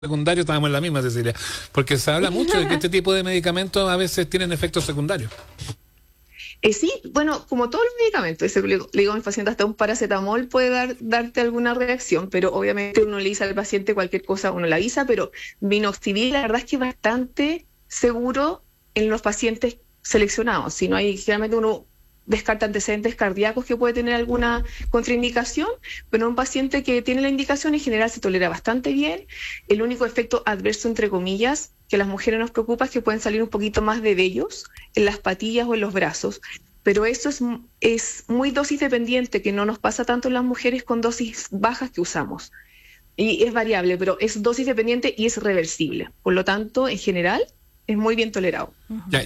secundario, estábamos en la misma, Cecilia, porque se habla mucho de que este tipo de medicamentos a veces tienen efectos secundarios. Sí, bueno, como todos los medicamentos, eso le digo a mis pacientes, hasta un paracetamol puede darte alguna reacción, pero obviamente uno le dice al paciente cualquier cosa, uno le avisa, pero minoxidil la verdad es que es bastante seguro en los pacientes seleccionados. Si no hay, generalmente uno descarta antecedentes cardíacos que puede tener alguna contraindicación, pero un paciente que tiene la indicación en general se tolera bastante bien. El único efecto adverso, entre comillas, que a las mujeres nos preocupa es que pueden salir un poquito más de vellos en las patillas o en los brazos, pero eso es muy dosis dependiente, que no nos pasa tanto en las mujeres con dosis bajas que usamos. Y es variable, pero es dosis dependiente y es reversible. Por lo tanto, en general, es muy bien tolerado. Ya,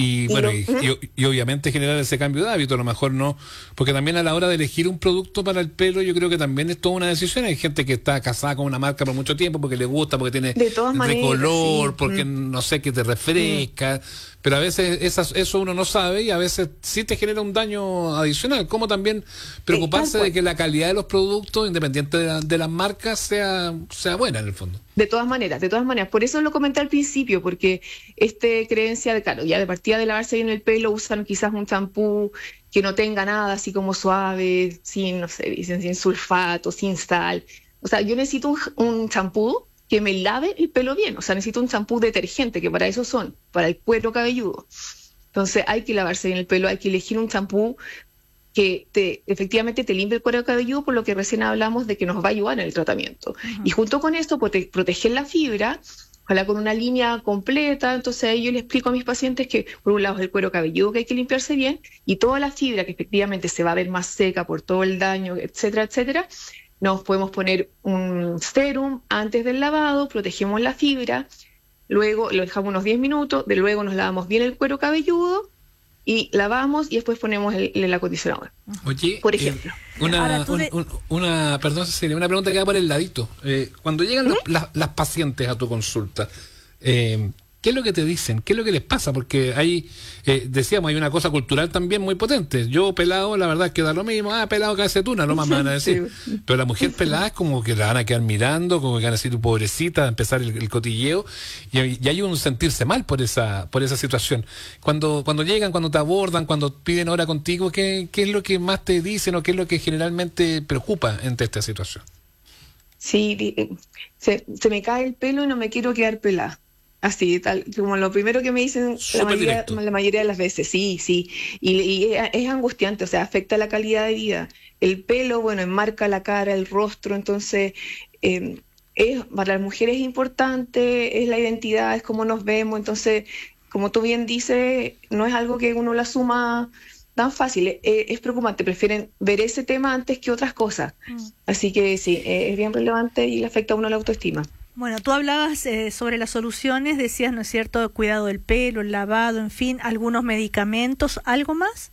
y obviamente generar ese cambio de hábito, a lo mejor no, porque también a la hora de elegir un producto para el pelo, yo creo que también es toda una decisión. Hay gente que está casada con una marca por mucho tiempo porque le gusta, porque tiene de todas maneras, color, sí. porque no sé, que te refresca, pero a veces eso uno no sabe y a veces sí te genera un daño adicional. Como también preocuparse de que la calidad de los productos, independiente de las marcas, sea buena en el fondo. De todas maneras. Por eso lo comenté al principio, porque creencia de, claro, ya de partida de lavarse bien el pelo, usan quizás un champú que no tenga nada, así como suave, sin, no sé, dicen, sin sulfato, sin sal. O sea, yo necesito un champú que me lave el pelo bien. O sea, necesito un champú detergente, que para eso son, para el cuero cabelludo. Entonces hay que lavarse bien el pelo, hay que elegir un champú que efectivamente te limpie el cuero cabelludo, por lo que recién hablamos de que nos va a ayudar en el tratamiento. Y junto con esto, proteger la fibra, ojalá con una línea completa. Entonces ahí yo le explico a mis pacientes que por un lado es el cuero cabelludo que hay que limpiarse bien, y toda la fibra que efectivamente se va a ver más seca por todo el daño, etcétera, etcétera. Nos podemos poner un serum antes del lavado, protegemos la fibra, luego lo dejamos unos 10 minutos, de luego nos lavamos bien el cuero cabelludo, y lavamos y después ponemos el acondicionador. Oye, por ejemplo. Perdón, Cecilia, una pregunta que va por el ladito. Cuando llegan las pacientes a tu consulta, ¿qué es lo que te dicen? ¿Qué es lo que les pasa? Porque decíamos, hay una cosa cultural también muy potente. Yo pelado, la verdad es que da lo mismo. Pelado que hace tuna, no más me van a decir. Sí. Pero la mujer pelada es como que la van a quedar mirando, como que van a decir, tu pobrecita, a empezar el cotilleo. Y hay un sentirse mal por esa situación. Cuando llegan, cuando te abordan, cuando piden hora contigo, ¿qué es lo que más te dicen o qué es lo que generalmente preocupa ante esta situación? Sí, se me cae el pelo y no me quiero quedar pelada. Así, tal, como lo primero que me dicen la mayoría de las veces, sí. Y es angustiante, o sea, afecta la calidad de vida. El pelo, bueno, enmarca la cara, el rostro, entonces para las mujeres es importante, es la identidad, es cómo nos vemos. Entonces, como tú bien dices, no es algo que uno lo asuma tan fácil, es preocupante, prefieren ver ese tema antes que otras cosas. Así que sí, es bien relevante y le afecta a uno la autoestima. Bueno, tú hablabas sobre las soluciones, decías, ¿no es cierto?, el cuidado del pelo, el lavado, en fin, algunos medicamentos, ¿algo más?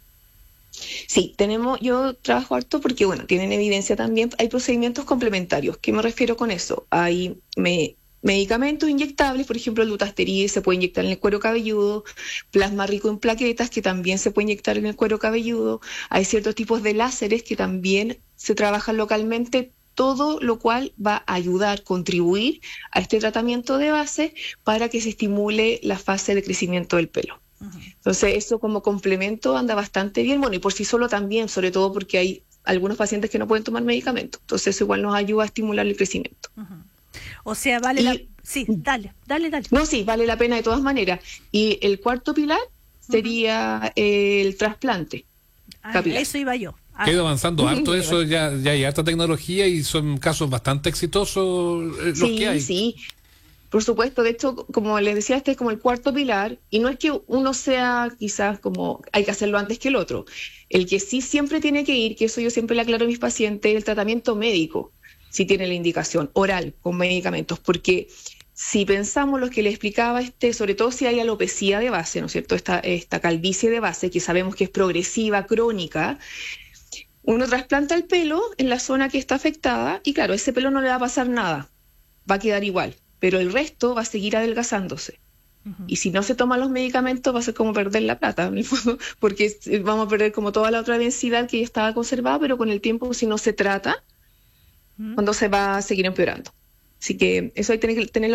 Sí, yo trabajo harto porque, bueno, tienen evidencia también, hay procedimientos complementarios. ¿Qué me refiero con eso? Hay medicamentos inyectables, por ejemplo, el dutasteride se puede inyectar en el cuero cabelludo, plasma rico en plaquetas que también se puede inyectar en el cuero cabelludo, hay ciertos tipos de láseres que también se trabajan localmente, todo lo cual va a ayudar, contribuir a este tratamiento de base para que se estimule la fase de crecimiento del pelo. Entonces, eso como complemento anda bastante bien. Bueno, y por sí solo también, sobre todo porque hay algunos pacientes que no pueden tomar medicamentos. Entonces, eso igual nos ayuda a estimular el crecimiento. O sea, Sí, dale. No, sí, vale la pena de todas maneras. Y el cuarto pilar sería el trasplante capilar. Eso iba yo. Ha ido avanzando harto eso, ya hay harta tecnología y son casos bastante exitosos los que hay. Sí, por supuesto. De hecho, como les decía, este es como el cuarto pilar, y no es que uno sea quizás como hay que hacerlo antes que el otro. El que sí siempre tiene que ir, que eso yo siempre le aclaro a mis pacientes, el tratamiento médico, si tiene la indicación oral con medicamentos, porque si pensamos lo que le explicaba, sobre todo si hay alopecia de base, ¿no es cierto?, esta calvicie de base, que sabemos que es progresiva, crónica. Uno trasplanta el pelo en la zona que está afectada y claro, ese pelo no le va a pasar nada, va a quedar igual, pero el resto va a seguir adelgazándose. Y si no se toman los medicamentos va a ser como perder la plata, porque vamos a perder como toda la otra densidad que ya estaba conservada, pero con el tiempo, si no se trata, cuando se va a seguir empeorando. Así que eso hay que tenerlo